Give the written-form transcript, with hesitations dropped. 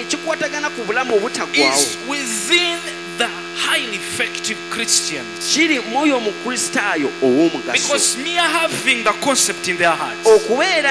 ekikwatagana ku bulamu obutaggwaawo is within the highly effective Christians. kiri mwoyo omukristaayo ow'omugaso Because mere having the concept in their hearts okubeera